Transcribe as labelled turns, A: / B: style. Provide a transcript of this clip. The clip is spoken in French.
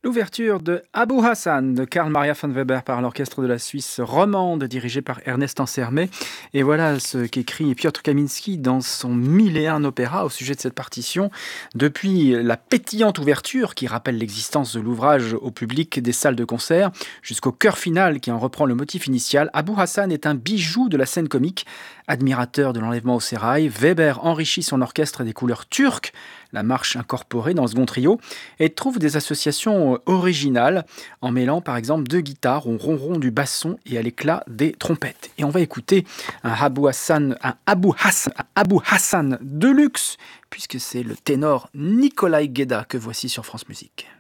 A: L'ouverture de Abou Hassan de Karl Maria von Weber par l'orchestre de la Suisse romande dirigé par Ernest Ansermet. Et voilà ce qu'écrit Piotr Kaminski dans son 1001 opéra au sujet de cette partition. Depuis la pétillante ouverture qui rappelle l'existence de l'ouvrage au public des salles de concert jusqu'au chœur final qui en reprend le motif initial, Abou Hassan est un bijou de la scène comique. Admirateur de l'enlèvement au sérail, Weber enrichit son orchestre des couleurs turques, la marche incorporée dans le second trio, et trouve des associations originales en mêlant par exemple deux guitares au ronron du basson et à l'éclat des trompettes. Et on va écouter un Abou Hassan de luxe, puisque c'est le ténor Nikolai Gueda que voici sur France Musique.